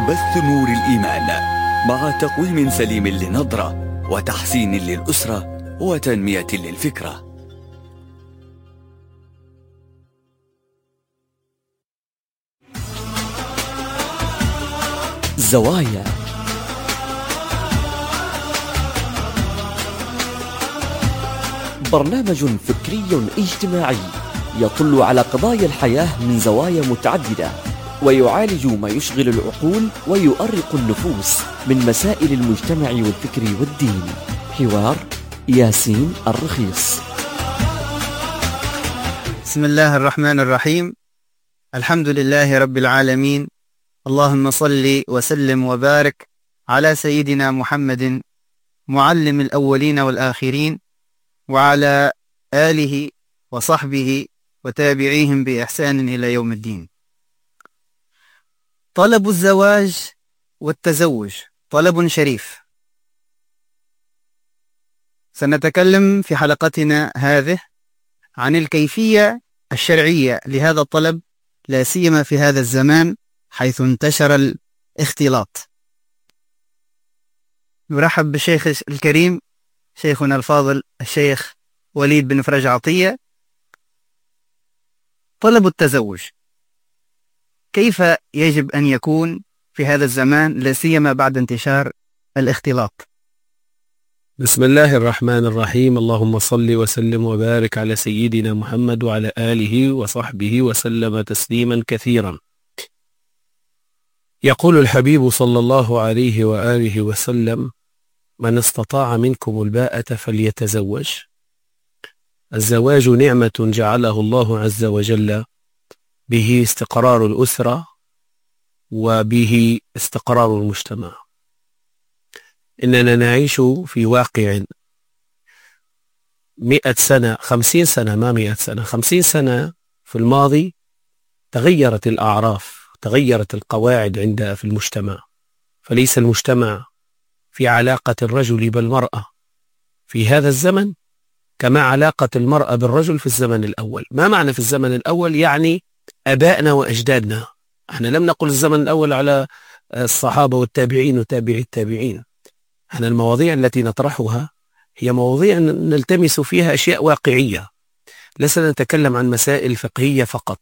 بث نور الإيمان مع تقويم سليم للنظرة وتحسين للأسرة وتنمية للفكرة. زوايا برنامج فكري اجتماعي يطل على قضايا الحياة من زوايا متعددة، ويعالج ما يشغل العقول ويؤرق النفوس من مسائل المجتمع والفكر والدين. حوار ياسين الرخيص. بسم الله الرحمن الرحيم. الحمد لله رب العالمين، اللهم صل وسلم وبارك على سيدنا محمد معلم الأولين والآخرين، وعلى آله وصحبه وتابعيهم بإحسان إلى يوم الدين. طلب الزواج والتزوج طلب شريف. سنتكلم في حلقتنا هذه عن الكيفية الشرعية لهذا الطلب، لا سيما في هذا الزمان حيث انتشر الاختلاط. نرحب بالشيخ الكريم شيخنا الفاضل الشيخ وليد بن فرج عطية. طلب التزوج كيف يجب أن يكون في هذا الزمان، لا سيما بعد انتشار الاختلاط؟ بسم الله الرحمن الرحيم. اللهم صل وسلم وبارك على سيدنا محمد وعلى آله وصحبه وسلم تسليما كثيرا. يقول الحبيب صلى الله عليه وآله وسلم: من استطاع منكم الباءة فليتزوج. الزواج نعمة جعله الله عز وجل، به استقرار الأسرة وبه استقرار المجتمع. إننا نعيش في واقع 100 سنة 50 سنة، ما 100 سنة 50 سنة في الماضي تغيرت الأعراف، تغيرت القواعد في المجتمع. فليس المجتمع في علاقة الرجل بالمرأة في هذا الزمن كما علاقة المرأة بالرجل في الزمن الأول. ما معنى في الزمن الأول؟ يعني أبائنا وأجدادنا. احنا لم نقل الزمن الأول على الصحابة والتابعين وتابعي التابعين. احنا المواضيع التي نطرحها هي مواضيع نلتمس فيها أشياء واقعية، لسنا نتكلم عن مسائل فقهية فقط.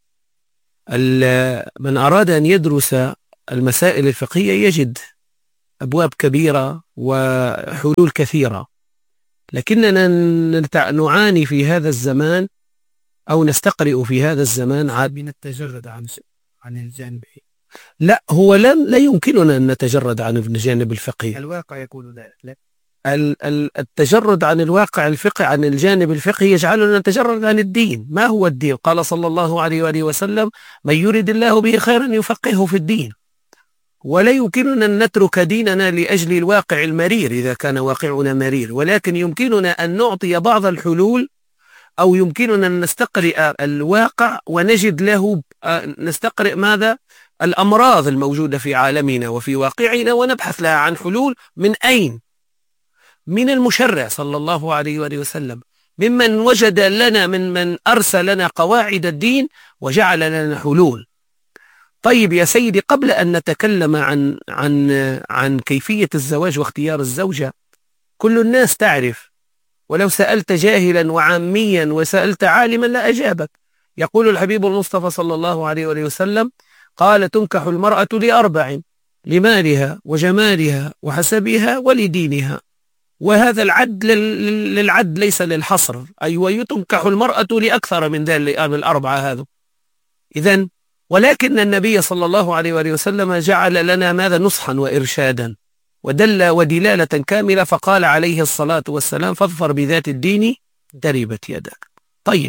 من أراد أن يدرس المسائل الفقهية يجد أبواب كبيرة وحلول كثيرة، لكننا نعاني في هذا الزمان أو نستقرئ في هذا الزمان من التجرد عن الجانب. لا، هو لا يمكننا أن نتجرد عن الجانب الفقهي. الواقع يقول ذلك. التجرد عن الواقع الفقهي، عن الجانب الفقهي، يجعلنا نتجرد عن الدين. ما هو الدين؟ قال صلى الله عليه وآله وسلم: من يريد الله به خيرا يفقهه في الدين. ولا يمكننا أن نترك ديننا لأجل الواقع المرير إذا كان واقعنا مرير، ولكن يمكننا أن نعطي بعض الحلول، أو يمكننا أن نستقرئ الواقع ونجد له، نستقرئ ماذا؟ الأمراض الموجودة في عالمنا وفي واقعنا، ونبحث لها عن حلول. من أين؟ من المشرع صلى الله عليه وآله وسلم، ممن وجد لنا، من أرسل لنا قواعد الدين وجعل لنا حلول. طيب يا سيدي، قبل أن نتكلم عن كيفية الزواج واختيار الزوجة، كل الناس تعرف، ولو سألت جاهلا وعاميا وسألت عالما لا أجابك. يقول الحبيب المصطفى صلى الله عليه وآله وسلم: قال: تنكح المرأة لأربع: لمالها وجمالها وحسبها ولدينها. وهذا العد للعد ليس للحصر، أيوة، تنكح المرأة لأكثر من ذلك، من الأربعة هذا. إذن ولكن النبي صلى الله عليه وآله وسلم جعل لنا ماذا؟ نصحا وإرشادا ودل ودلالة كاملة، فقال عليه الصلاة والسلام: فاظفر بذات الدين تربت يدك. طيب،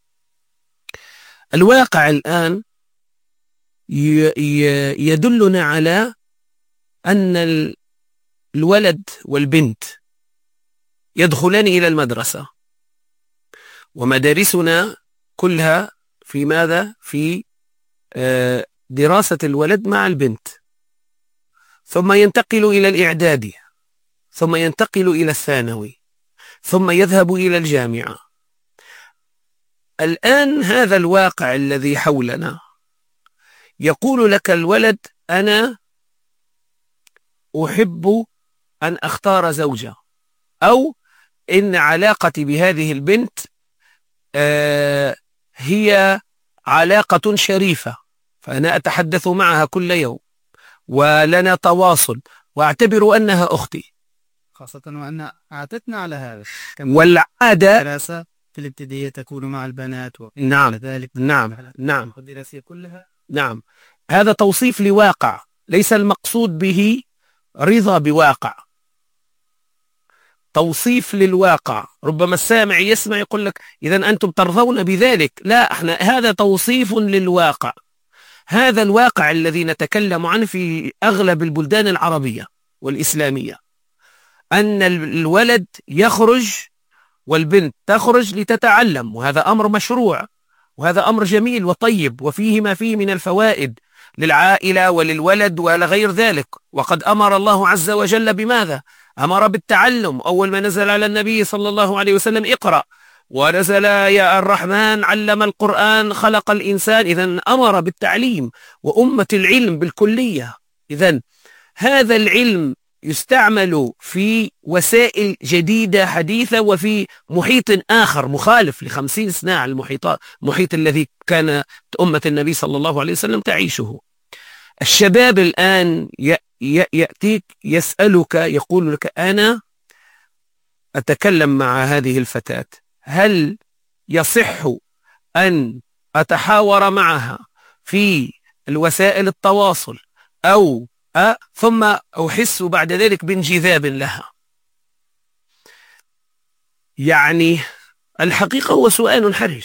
الواقع الآن يدلنا على أن الولد والبنت يدخلان إلى المدرسة، ومدارسنا كلها في ماذا؟ في دراسة الولد مع البنت، ثم ينتقل إلى الإعدادي، ثم ينتقل إلى الثانوي، ثم يذهب إلى الجامعة. الآن هذا الواقع الذي حولنا يقول لك الولد: أنا أحب أن أختار زوجة، أو إن علاقتي بهذه البنت هي علاقة شريفة، فأنا أتحدث معها كل يوم ولنا تواصل وأعتبر أنها أختي. خاصة وأن أعطتنا على هذا. والعادة الدراسة في الابتدائية تكون مع البنات نعم ذلك. نعم الدراسية كلها. نعم، هذا توصيف لواقع، ليس المقصود به رضا بواقع، توصيف للواقع. ربما السامع يسمع يقول لك إذن أنتم ترضون بذلك. لا، احنا هذا توصيف للواقع، هذا الواقع الذي نتكلم عنه في أغلب البلدان العربية والإسلامية، أن الولد يخرج والبنت تخرج لتتعلم، وهذا أمر مشروع، وهذا أمر جميل وطيب، وفيه ما فيه من الفوائد للعائلة وللولد ولغير ذلك. وقد أمر الله عز وجل بماذا؟ أمر بالتعلم. أول ما نزل على النبي صلى الله عليه وسلم اقرأ، ونزل يا الرحمن علم القرآن خلق الإنسان. إذن أمر بالتعليم وأمة العلم بالكلية. إذن هذا العلم يستعمل في وسائل جديدة حديثة وفي محيط آخر مخالف ل50 سنة على المحيط الذي كانت أمة النبي صلى الله عليه وسلم تعيشه. الشباب الآن يأتيك يسألك، يقول لك أنا أتكلم مع هذه الفتاة، هل يصح أن أتحاور معها في الوسائل التواصل أو ثم أحس بعد ذلك بانجذاب لها؟ يعني الحقيقة هو سؤال حرج،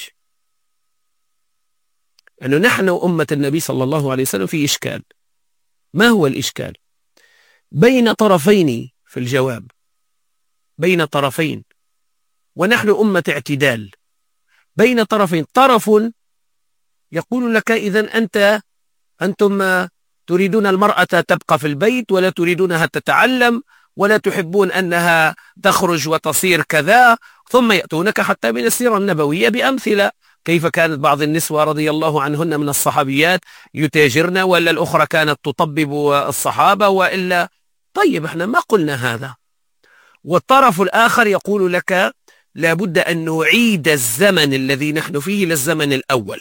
أنه نحن أمة النبي صلى الله عليه وسلم في إشكال. ما هو الإشكال؟ بين طرفين في الجواب، بين طرفين، ونحن أمة اعتدال. بين طرفين، طرف يقول لك إذن أنتم تريدون المرأة تبقى في البيت ولا تريدونها تتعلم ولا تحبون أنها تخرج وتصير كذا، ثم يأتونك حتى من السيرة النبوية بأمثلة كيف كانت بعض النسوة رضي الله عنهن من الصحابيات يتاجرن، ولا الأخرى كانت تطبب الصحابة، وإلا. طيب احنا ما قلنا هذا. والطرف الآخر يقول لك لابد أن نعيد الزمن الذي نحن فيه للزمن الأول.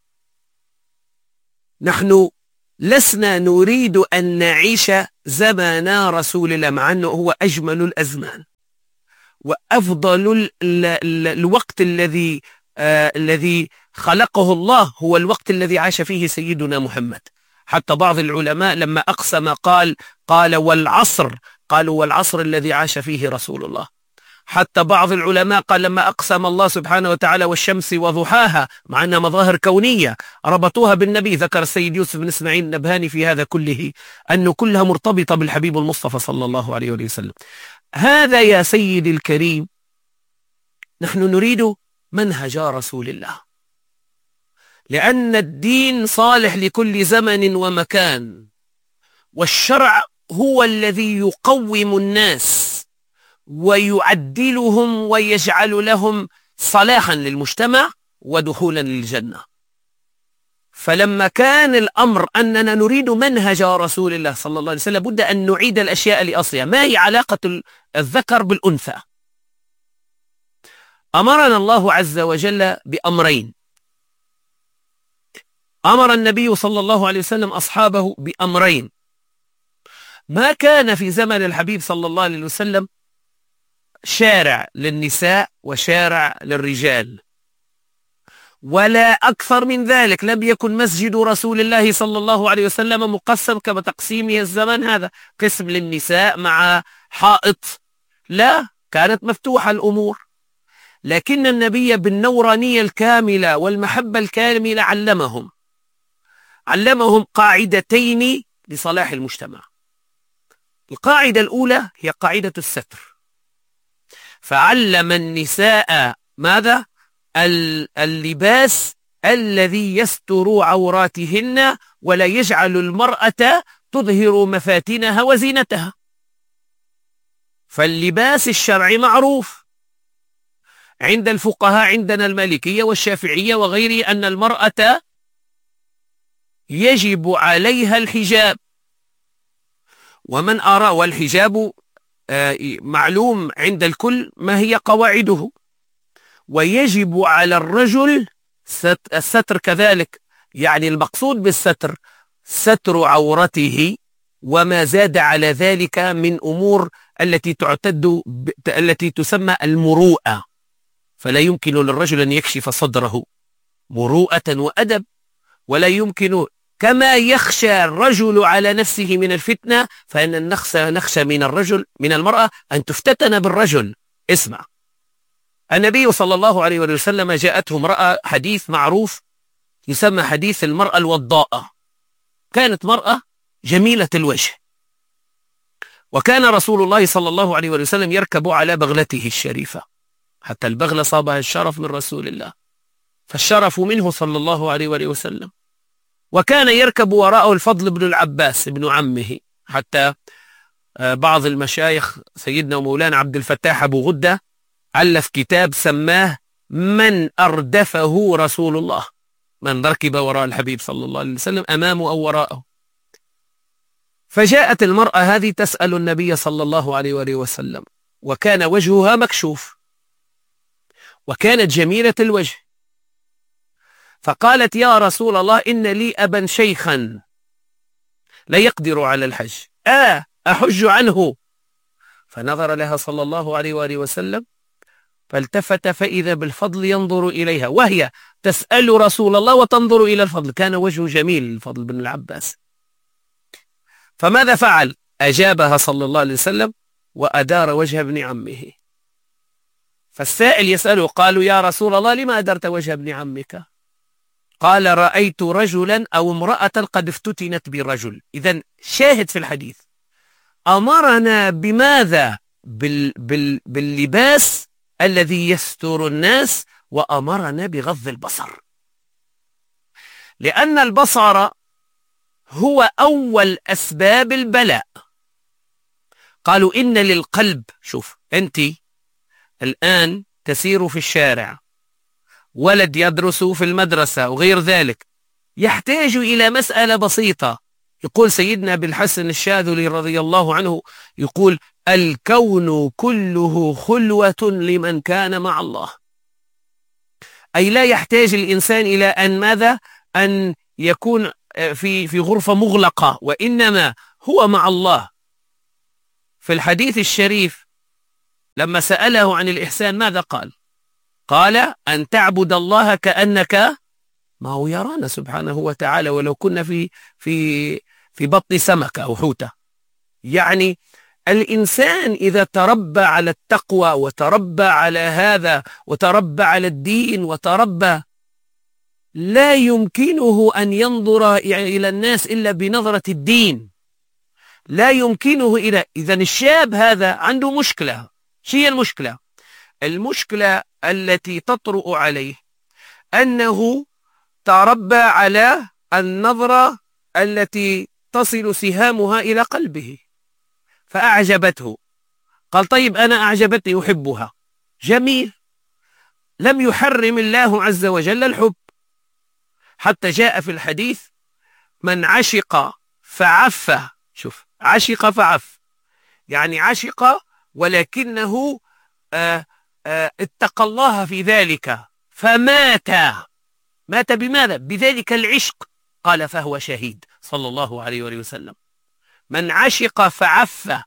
نحن لسنا نريد أن نعيش زمن رسول الله، مع أنه هو أجمل الأزمان وأفضل الوقت الذي خلقه الله، هو الوقت الذي عاش فيه سيدنا محمد. حتى بعض العلماء لما أقسم قال والعصر، قالوا والعصر الذي عاش فيه رسول الله. حتى بعض العلماء قال لما أقسم الله سبحانه وتعالى والشمس وضحاها، مع أنها مظاهر كونية ربطوها بالنبي. ذكر السيد يوسف بن إسماعيل النبهاني في هذا كله أنه كلها مرتبطة بالحبيب المصطفى صلى الله عليه وسلم. هذا يا سيدي الكريم نحن نريد منهج رسول الله، لأن الدين صالح لكل زمن ومكان، والشرع هو الذي يقوم الناس ويعدلهم ويجعل لهم صلاحا للمجتمع ودخولا للجنة. فلما كان الأمر أننا نريد منهج رسول الله صلى الله عليه وسلم بد أن نعيد الأشياء لأصلها. ما هي علاقة الذكر بالأنثى؟ أمرنا الله عز وجل بأمرين. أمر النبي صلى الله عليه وسلم أصحابه بأمرين. ما كان في زمن الحبيب صلى الله عليه وسلم شارع للنساء وشارع للرجال، ولا أكثر من ذلك. لم يكن مسجد رسول الله صلى الله عليه وسلم مقسم كما تقسيمه الزمن هذا، قسم للنساء مع حائط، لا، كانت مفتوحة الأمور. لكن النبي بالنورانية الكاملة والمحبة الكاملة علمهم قاعدتين لصلاح المجتمع. القاعدة الأولى هي قاعدة الستر، فعلم النساء ماذا؟ اللباس الذي يستر عوراتهن ولا يجعل المرأة تظهر مفاتنها وزينتها. فاللباس الشرعي معروف عند الفقهاء، عندنا المالكية والشافعية وغيره، أن المرأة يجب عليها الحجاب، ومن أرى والحجاب معلوم عند الكل ما هي قواعده، ويجب على الرجل الستر كذلك. يعني المقصود بالستر ستر عورته وما زاد على ذلك من أمور التي تسمى المروءة. فلا يمكن للرجل أن يكشف صدره مروءة وأدب، ولا يمكن كما يخشى الرجل على نفسه من الفتنة، فإن نخشى من المرأة أن تفتتن بالرجل. اسمع، النبي صلى الله عليه وسلم جاءته امرأة، حديث معروف يسمى حديث المرأة الوضاءة. كانت مرأة جميلة الوجه، وكان رسول الله صلى الله عليه وسلم يركب على بغلته الشريفة، حتى البغلة صابها الشرف من رسول الله، فالشرف منه صلى الله عليه وسلم. وكان يركب وراءه الفضل بن العباس ابن عمه، حتى بعض المشايخ سيدنا ومولانا عبد الفتاح أبو غدة ألف كتاب سماه من أردفه رسول الله، من ركب وراء الحبيب صلى الله عليه وسلم أمامه أو وراءه. فجاءت المرأة هذه تسأل النبي صلى الله عليه وسلم، وكان وجهها مكشوف، وكانت جميلة الوجه، فقالت يا رسول الله إن لي أبا شيخا لا يقدر على الحج، أحج عنه؟ فنظر لها صلى الله عليه وسلم، فالتفت فإذا بالفضل ينظر إليها وهي تسأل رسول الله وتنظر إلى الفضل. كان وجهه جميل الفضل بن العباس. فماذا فعل؟ أجابها صلى الله عليه وسلم وأدار وجه ابن عمه. فالسائل يسأله، قالوا يا رسول الله لما أدرت وجه ابن عمك؟ قال رأيت رجلا أو امرأة قد افتتنت برجل. إذن شاهد في الحديث، أمرنا بماذا؟ باللباس الذي يستر الناس، وأمرنا بغض البصر، لأن البصر هو أول أسباب البلاء. قالوا إن للقلب، شوف أنت الآن تسير في الشارع، ولد يدرس في المدرسة وغير ذلك، يحتاج إلى مسألة بسيطة. يقول سيدنا بالحسن الشاذلي رضي الله عنه، يقول الكون كله خلوة لمن كان مع الله. أي لا يحتاج الإنسان إلى أن ماذا؟ أن يكون في غرفة مغلقة، وإنما هو مع الله. في الحديث الشريف لما سأله عن الإحسان ماذا قال؟ قال أن تعبد الله كأنك، ما هو يرانا سبحانه وتعالى ولو كنا في بطن سمكة أو حوتة. يعني الإنسان إذا تربى على التقوى وتربى على هذا وتربى على الدين وتربى، لا يمكنه أن ينظر إلى الناس إلا بنظرة الدين، لا يمكنه إذن الشاب هذا عنده مشكلة. شو هي المشكلة؟ المشكلة التي تطرؤ عليه أنه تربى على النظرة التي تصل سهامها إلى قلبه، فأعجبته. قال طيب أنا أعجبتني أحبها، جميل، لم يحرم الله عز وجل الحب، حتى جاء في الحديث من عشق فعف. شوف، عشق فعف، يعني عشق ولكنه اتقى الله في ذلك فمات. مات بماذا؟ بذلك العشق. قال فهو شهيد صلى الله عليه وسلم. من عشق فعف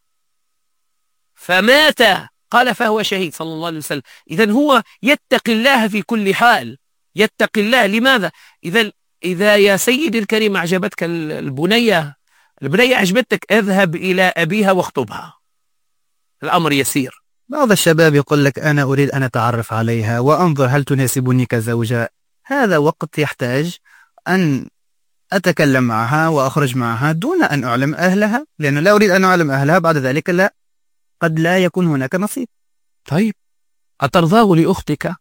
فمات قال فهو شهيد صلى الله عليه وسلم. إذن هو يتقي الله في كل حال، يتقي الله. لماذا؟ إذا يا سيدي الكريم أعجبتك البنية أعجبتك، اذهب إلى أبيها واخطبها، الأمر يسير. بعض الشباب يقول لك أنا أريد أن أتعرف عليها وأنظر هل تناسبني كزوجة. هذا وقت يحتاج أن أتكلم معها وأخرج معها دون أن أعلم أهلها، لأنه لا أريد أن أعلم أهلها، بعد ذلك لا، قد لا يكون هناك نصيب. طيب أترضاه لأختك؟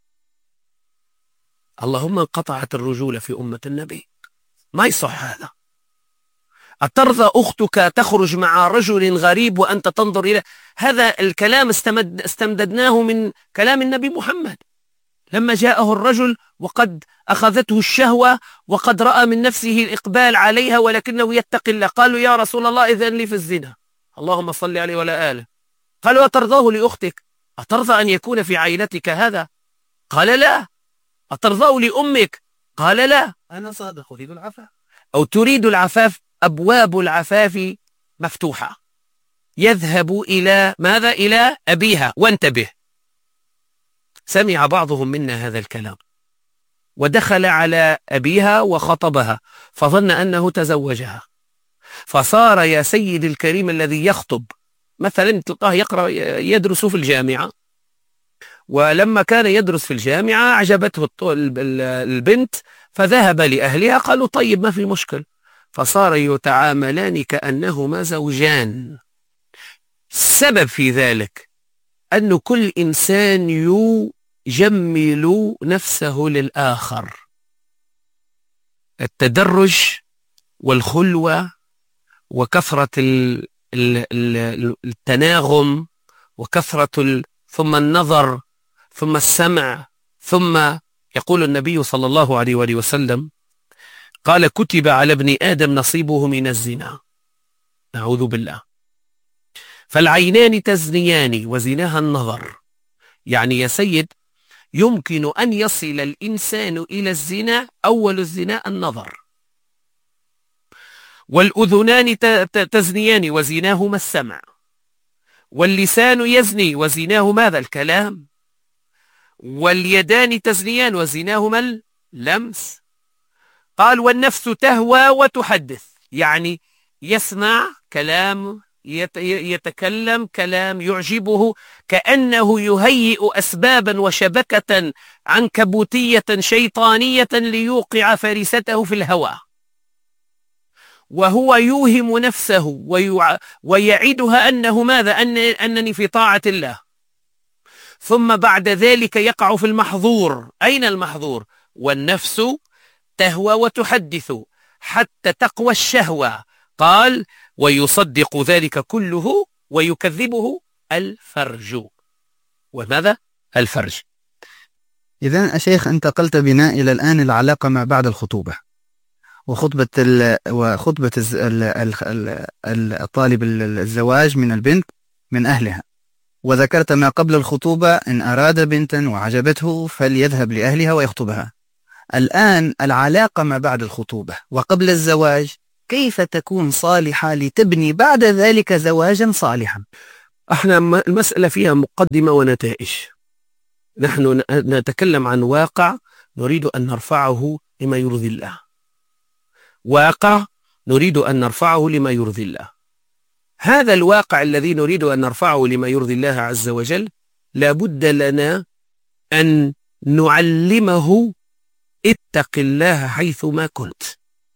اللهم انقطعت الرجولة في أمة النبي، ما يصح هذا. أترضى أختك تخرج مع رجل غريب وأنت تنظر إلى هذا؟ الكلام استمددناه من كلام النبي محمد. لما جاءه الرجل وقد أخذته الشهوة وقد رأى من نفسه الإقبال عليها ولكنه يتقي الله، قالوا يا رسول الله إذن لي في الزنا، اللهم صل عليه وعلى آله. قالوا أترضاه لأختك؟ أترضى أن يكون في عائلتك هذا؟ قال لا. أترضاه لأمك؟ قال لا. أنا صادق أريد العفاف. أو تريد العفاف؟ أبواب العفاف مفتوحة، يذهب إلى ماذا؟ إلى أبيها. وانتبه، سمع بعضهم منا هذا الكلام ودخل على أبيها وخطبها فظن أنه تزوجها، فصار يا سيد الكريم الذي يخطب مثلا تلقاه يدرس في الجامعة، ولما كان يدرس في الجامعة أعجبته البنت فذهب لأهلها قالوا طيب ما في مشكل، فصار يتعاملان كأنهما زوجان. السبب في ذلك أن كل إنسان يجمل نفسه للآخر. التدرج والخلوة وكثرة التناغم وكثرة ثم النظر ثم السمع، ثم يقول النبي صلى الله عليه وآله وسلم قال كتب على ابن آدم نصيبه من الزنا، نعوذ بالله. فالعينان تزنيان وزناها النظر، يعني يا سيد يمكن أن يصل الإنسان إلى الزنا، أول الزنا النظر. والأذنان تزنيان وزناهما السمع، واللسان يزني وزناه ماذا؟ الكلام. واليدان تزنيان وزناهما اللمس. قال والنفس تهوى وتحدث، يعني يسمع كلام، يتكلم كلام يعجبه كأنه يهيئ أسبابا وشبكة عنكبوتية شيطانية ليوقع فريسته في الهوى، وهو يوهم نفسه ويعدها أنه ماذا؟ أنني في طاعة الله، ثم بعد ذلك يقع في المحظور. أين المحظور؟ والنفس تهوى وتحدث حتى تقوى الشهوة. قال ويصدق ذلك كله ويكذبه الفرج. وماذا؟ الفرج. إذن الشيخ انتقلت بنا إلى الآن العلاقة ما بعد الخطوبة وخطبة الطالب الزواج من البنت من أهلها، وذكرت ما قبل الخطوبة إن أراد بنتا وعجبته فليذهب لأهلها ويخطبها. الآن العلاقة ما بعد الخطوبة وقبل الزواج كيف تكون صالحة لتبني بعد ذلك زواجا صالحا؟ احنا المسألة فيها مقدمة ونتائج. نحن نتكلم عن واقع نريد أن نرفعه لما يرضي الله، واقع نريد أن نرفعه لما يرضي الله. هذا الواقع الذي نريد أن نرفعه لما يرضي الله عز وجل لابد لنا أن نعلمه اتق الله حيثما كنت،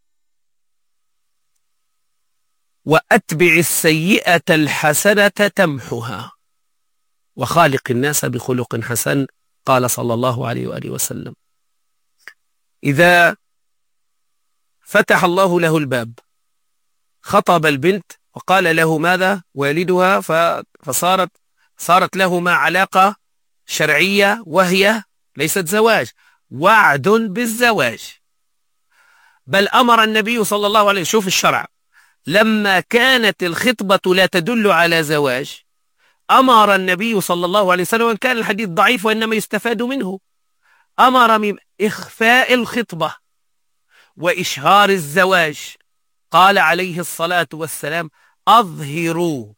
وأتبع السيئة الحسنة تمحها، وخالق الناس بخلق حسن، قال صلى الله عليه وآله وسلم. إذا فتح الله له الباب خطب البنت وقال له ماذا؟ والدها، فصارت لهما علاقة شرعية وهي ليست زواج، وعد بالزواج. بل أمر النبي صلى الله عليه وسلم، شوف الشرع، لما كانت الخطبة لا تدل على زواج أمر النبي صلى الله عليه وسلم، وإن كان الحديث ضعيف وإنما يستفاد منه، أمر من إخفاء الخطبة وإشهار الزواج. قال عليه الصلاة والسلام أظهروا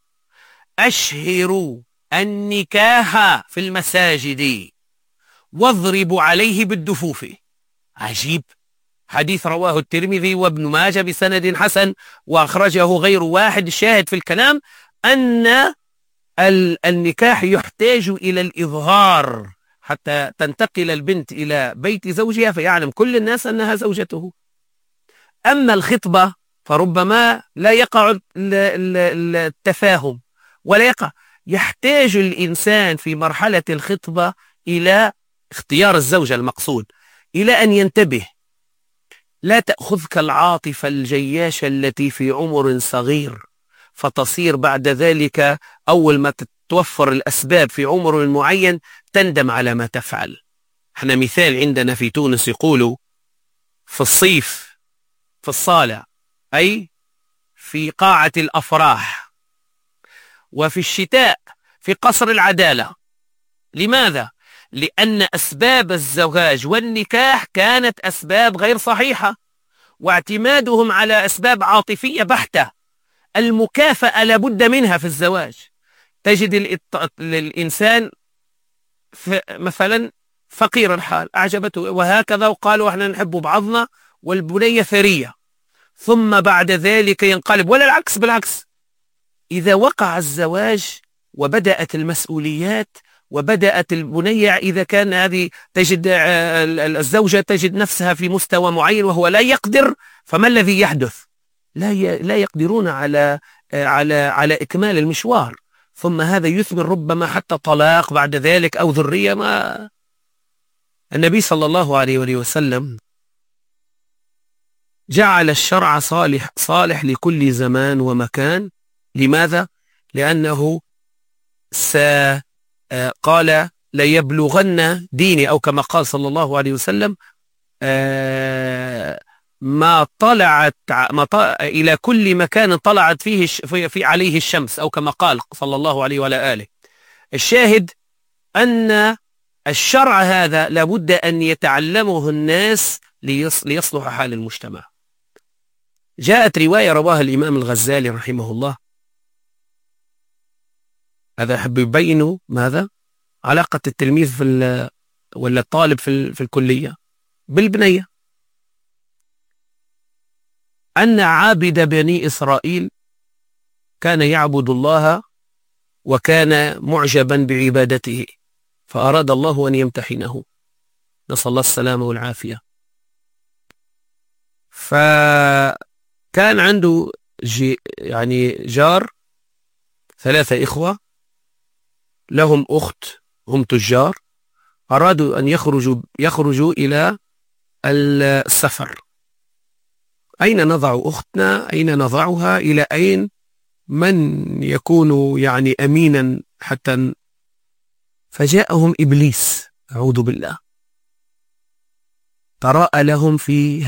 أشهروا النكاح في المساجد واضربوا عليه بالدفوف. عجيب، حديث رواه الترمذي وابن ماجه بسند حسن وأخرجه غير واحد. الشاهد في الكلام أن النكاح يحتاج إلى الإظهار حتى تنتقل البنت إلى بيت زوجها فيعلم كل الناس أنها زوجته. أما الخطبة فربما لا يقع التفاهم ولا يقع، يحتاج الإنسان في مرحلة الخطبة إلى اختيار الزوجة المقصود إلى أن ينتبه، لا تأخذك العاطفة الجياشة التي في عمر صغير فتصير بعد ذلك أول ما تتوفر الأسباب في عمر معين تندم على ما تفعل. احنا مثال عندنا في تونس يقولوا في الصيف في الصالة، أي في قاعة الأفراح، وفي الشتاء في قصر العدالة. لماذا؟ لأن أسباب الزواج والنكاح كانت أسباب غير صحيحة، واعتمادهم على أسباب عاطفية بحتة. المكافأة لابد منها في الزواج. تجد الإنسان مثلا فقير الحال أعجبته وهكذا، وقالوا احنا نحب بعضنا والبنية ثرية، ثم بعد ذلك ينقلب، ولا العكس، بالعكس. إذا وقع الزواج وبدأت المسؤوليات وبدأت البنية، إذا كان هذه تجد الزوجة تجد نفسها في مستوى معين وهو لا يقدر، فما الذي يحدث؟ لا يقدرون على إكمال المشوار، ثم هذا يثمر ربما حتى طلاق بعد ذلك أو ذرية. ما النبي صلى الله عليه وسلم جعل الشرع صالح لكل زمان ومكان. لماذا؟ لأنه قال ليبلغن ديني، أو كما قال صلى الله عليه وسلم ما طلعت إلى كل مكان طلعت فيه في عليه الشمس، أو كما قال صلى الله عليه وعلى آله. الشاهد أن الشرع هذا لابد أن يتعلمه الناس ليصلح حال المجتمع. جاءت رواية رواها الإمام الغزالي رحمه الله، هذا أحب يبينوا ماذا؟ علاقة التلميذ ولا الطالب في الكلية بالبنية. أن عابد بني إسرائيل كان يعبد الله وكان معجبا بعبادته، فأراد الله أن يمتحنه، نسأل الله السلامة والعافية. فكان عنده جار 3 إخوة لهم أخت هم تجار، أرادوا أن يخرجوا إلى السفر. أين نضع أختنا؟ أين نضعها؟ إلى أين؟ من يكون أمينا حتى؟ فجاءهم إبليس، أعوذ بالله، تراءى لهم في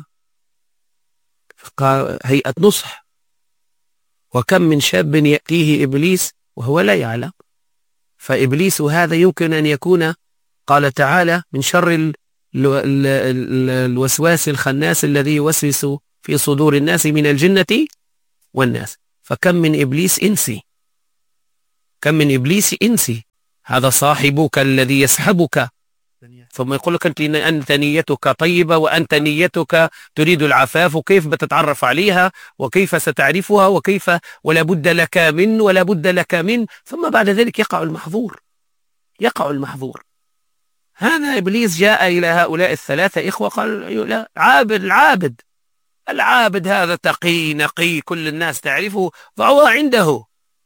هيئة نصح. وكم من شاب يأتيه إبليس وهو لا يعلم. فإبليس هذا يمكن أن يكون، قال تعالى، من شر الوسواس الخناس الذي يوسوس في صدور الناس من الجنة والناس. فكم من إبليس إنسي، كم من إبليس إنسي، هذا صاحبك الذي يسحبك، ثم يقول لك أنت نيتك طيبة وأنت نيتك تريد العفاف، وكيف بتتعرف عليها وكيف ستعرفها وكيف، ولا بد لك من ولا بد لك من، ثم بعد ذلك يقع المحظور. هذا إبليس جاء إلى هؤلاء ال3 إخوة قال لا، العابد هذا تقي نقي كل الناس تعرفه، ضعوها عنده.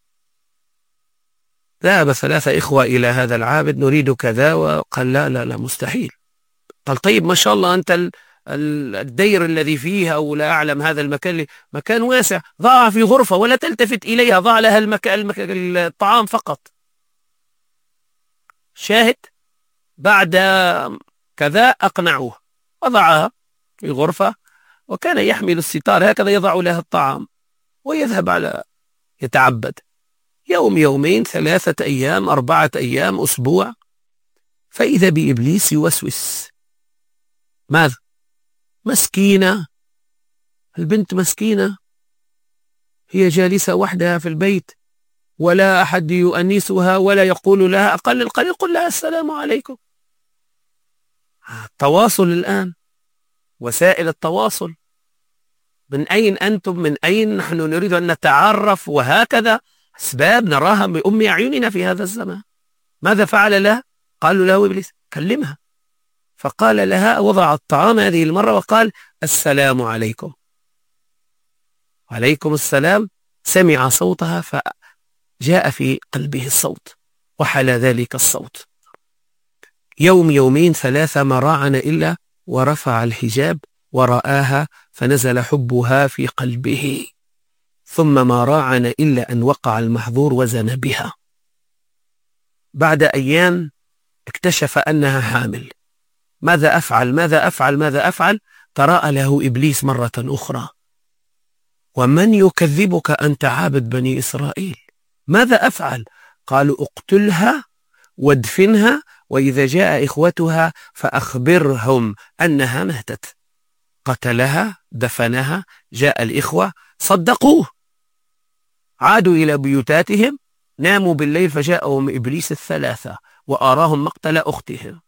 ذهب 3 إخوة إلى هذا العابد، نريد كذا، وقال لا مستحيل. قال طيب ما شاء الله أنت الدير الذي فيه أو لا أعلم هذا المكان مكان واسع، ضعها في غرفة ولا تلتفت إليها، ضع لها الطعام فقط. شاهد بعد كذا أقنعوه، وضعها في غرفة، وكان يحمل الستار هكذا يضع لها الطعام ويذهب على يتعبد، يوم 2 3 أيام 4 أيام أسبوع. فإذا بإبليس يوسوس. ماذا؟ مسكينة البنت، مسكينة، هي جالسة وحدها في البيت ولا أحد يؤنسها ولا يقول لها، أقل القليل قل لها السلام عليكم. التواصل الآن، وسائل التواصل، من أين أنتم؟ من أين نحن نريد أن نتعرف؟ وهكذا أسباب نراها بأم أعيننا في هذا الزمان. ماذا فعل لها؟ قالوا له إبليس كلمها، فقال لها، وضع الطعام هذه المرة وقال السلام عليكم. وعليكم السلام. سمع صوتها فجاء في قلبه الصوت وحل ذلك الصوت. يوم 2 3 ما راعن إلا ورفع الحجاب ورآها، فنزل حبها في قلبه، ثم ما راعن إلا أن وقع المحظور وزن بها. بعد أيام اكتشف أنها حامل، ماذا أفعل ماذا أفعل ماذا أفعل؟ تراءى له إبليس مرة أخرى: ومن يكذبك أنت عابد بني إسرائيل؟ ماذا أفعل؟ قالوا: اقتلها وادفنها، وإذا جاء إخوتها فأخبرهم أنها ماتت. قتلها، دفنها، جاء الإخوة صدقوه، عادوا إلى بيوتاتهم، ناموا بالليل، فجاءهم إبليس الثلاثة وأراهم مقتل أختهم.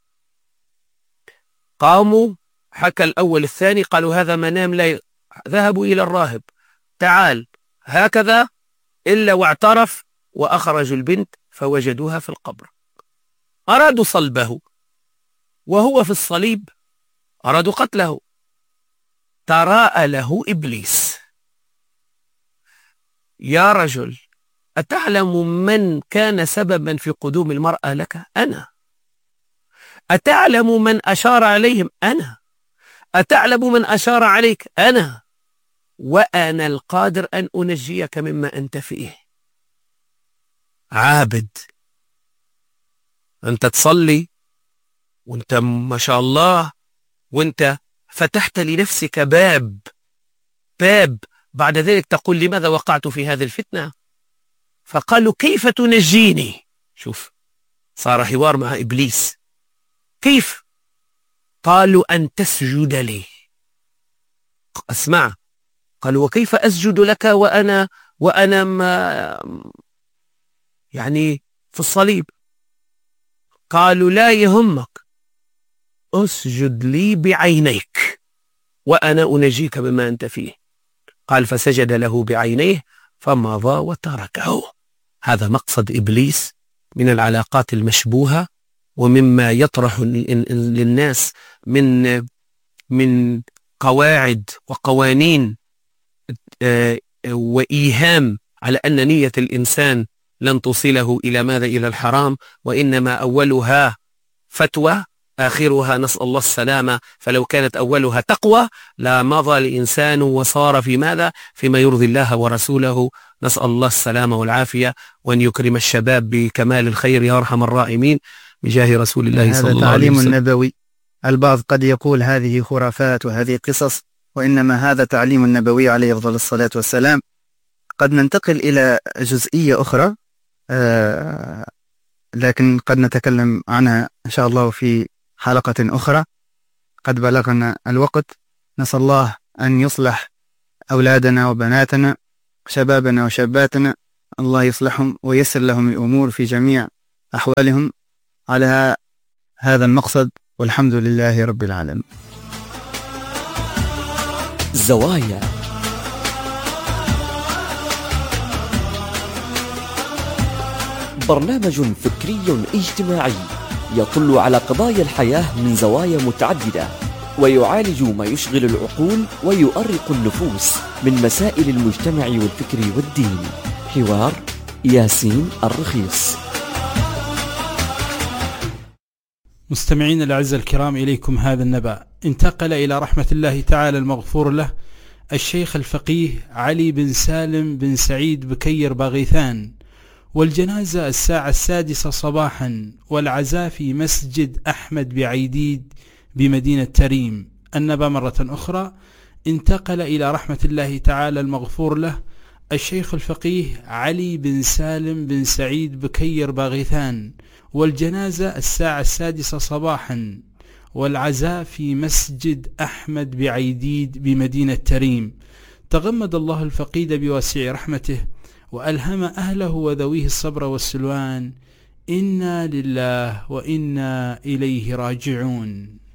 قاموا، حكى الأول الثاني، قالوا: هذا منام لا ذهبوا إلى الراهب: تعال هكذا، إلا واعترف، وأخرجوا البنت فوجدوها في القبر. أرادوا صلبه وهو في الصليب، أرادوا قتله. تراءى له إبليس: يا رجل، أتعلم من كان سببا في قدوم المرأة لك؟ أنا. أتعلم من أشار عليهم؟ أنا. أتعلم من أشار عليك؟ أنا. وأنا القادر أن أنجيك مما أنت فيه. عابد، أنت تصلي وأنت ما شاء الله، وأنت فتحت لنفسك باب، بعد ذلك تقول: لماذا وقعت في هذه الفتنة؟ فقالوا: كيف تنجيني؟ شوف، صار حوار مع إبليس. كيف؟ قالوا: أن تسجد لي. اسمع، قالوا: وكيف أسجد لك وأنا ما يعني في الصليب؟ قالوا: لا يهمك، أسجد لي بعينيك وأنا أنجيك بما أنت فيه. قال: فسجد له بعينيه فمضى وتركه. هذا مقصد إبليس من العلاقات المشبوهة، ومما يطرح للناس من قواعد وقوانين وإيهام على أن نية الإنسان لن توصله إلى ماذا؟ إلى الحرام، وإنما أولها فتوى آخرها نسأل الله السلامة. فلو كانت أولها تقوى لا مضى الإنسان وصار في ماذا؟ فيما يرضي الله ورسوله. نسأل الله السلامة والعافية، وأن يكرم الشباب بكمال الخير يا أرحم الراحمين، بجاه رسول الله صلى الله عليه وسلم. هذا تعليم نبوي. البعض قد يقول هذه خرافات وهذه قصص، وإنما هذا تعليم النبوي عليه أفضل الصلاة والسلام. قد ننتقل إلى جزئية أخرى، لكن قد نتكلم عنها إن شاء الله في حلقة أخرى. قد بلغنا الوقت. نسأل الله أن يصلح أولادنا وبناتنا، شبابنا وشاباتنا، الله يصلحهم ويسر لهم الأمور في جميع أحوالهم على هذا المقصد، والحمد لله رب العالمين. زوايا. برنامج فكري اجتماعي يطل على قضايا الحياة من زوايا متعددة، ويعالج ما يشغل العقول ويؤرق النفوس من مسائل المجتمع والفكر والدين. حوار ياسين الرخيص. مستمعين الأعزاء الكرام، إليكم هذا النبأ. انتقل إلى رحمة الله تعالى المغفور له الشيخ الفقيه علي بن سالم بن سعيد بكير باغيثان، والجنازة الساعة 6 صباحا، والعزاء في مسجد أحمد بعيديد بمدينة تريم. النبأ مرة أخرى: انتقل إلى رحمة الله تعالى المغفور له الشيخ الفقيه علي بن سالم بن سعيد بكير باغيثان، والجنازة الساعة 6 صباحا، والعزاء في مسجد أحمد بعيديد بمدينة تريم. تغمد الله الفقيد بواسع رحمته، وألهم أهله وذويه الصبر والسلوان. إنا لله وإنا إليه راجعون.